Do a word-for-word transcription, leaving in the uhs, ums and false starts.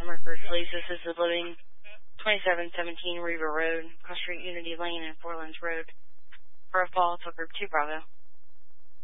Mercury Police. This is the living twenty-seven seventeen Riva Road, Cross Street Unity Lane, and Four Lands Road. For a fall to Group two Bravo.